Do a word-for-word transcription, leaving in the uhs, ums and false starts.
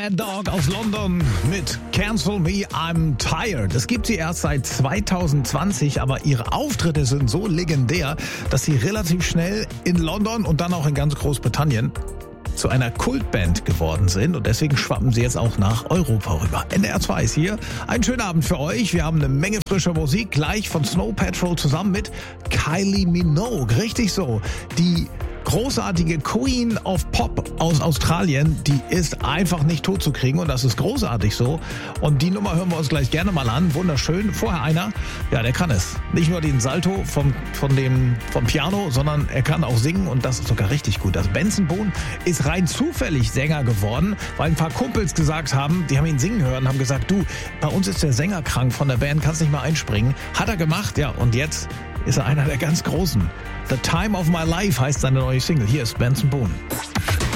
Mad Dog aus London mit Cancel Me, I'm Tired. Es gibt sie erst seit zwanzig zwanzig, aber ihre Auftritte sind so legendär, dass sie relativ schnell in London und dann auch in ganz Großbritannien zu einer Kultband geworden sind und deswegen schwappen sie jetzt auch nach Europa rüber. N D R zwei ist hier. Einen schönen Abend für euch. Wir haben eine Menge frischer Musik, gleich von Snow Patrol zusammen mit Kylie Minogue. Richtig so. Die großartige Queen of Pop aus Australien, die ist einfach nicht tot zu kriegen und das ist großartig so. Und die Nummer hören wir uns gleich gerne mal an. Wunderschön. Vorher einer, ja, der kann es. Nicht nur den Salto vom, von dem, vom Piano, sondern er kann auch singen und das ist sogar richtig gut. Das Benson Boone ist rein zufällig Sänger geworden, weil ein paar Kumpels gesagt haben, die haben ihn singen hören, haben gesagt, du, bei uns ist der Sänger krank von der Band, kannst nicht mal einspringen. Hat er gemacht, ja, und jetzt ist er einer der ganz Großen. The Time of My Life heißt seine neue Single. Hier ist Benson Boone.